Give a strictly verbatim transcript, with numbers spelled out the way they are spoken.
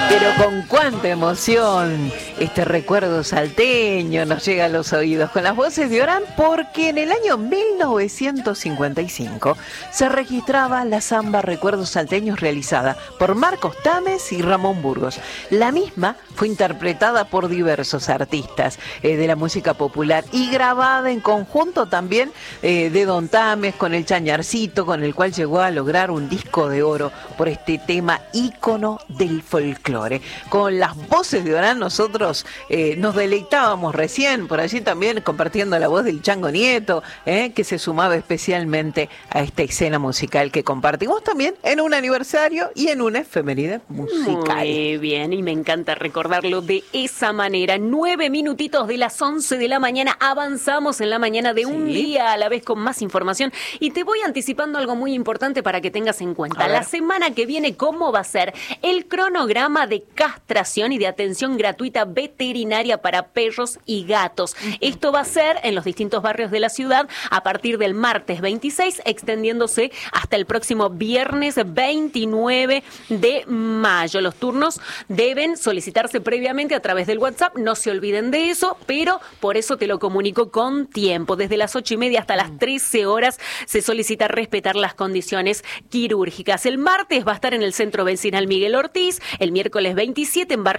Pero con cuánta emoción este recuerdo salteño nos llega a los oídos con las voces de Orán, porque en el año mil novecientos cincuenta y cinco se registraba la samba Recuerdos Salteños realizada por Marcos Tames y Ramón Burgos. La misma fue interpretada por diversos artistas eh, de la música popular y grabada en conjunto también eh, de Don Tames con el Chañarcito, con el cual llegó a lograr un disco de oro por este tema ícono del folclore. Con las voces de Orán nosotros eh, nos deleitábamos recién, por allí también compartiendo la voz del Chango Nieto, eh, que se sumaba especialmente a esta escena musical que compartimos también en un aniversario y en una efeméride musical. Muy bien, y me encanta recordarlo de esa manera. Nueve minutitos de las once de la mañana, avanzamos en la mañana de sí. un día a la vez con más información, y te voy anticipando algo muy importante para que tengas en cuenta. La semana que viene, ¿cómo va a ser el cronograma de castración y de atención gratuita veterinaria para perros y gatos? Uh-huh. Esto va a ser en los distintos barrios de la ciudad a partir del martes veintiséis, extendiéndose hasta el próximo viernes veintinueve de mayo. Los turnos deben solicitarse previamente a través del WhatsApp, no se olviden de eso, pero por eso te lo comunico con tiempo. Desde las ocho y media hasta las trece horas se solicita respetar las condiciones quirúrgicas. El martes va a estar en el Centro Vecinal Miguel Ortiz, el miércoles veintisiete en Barrio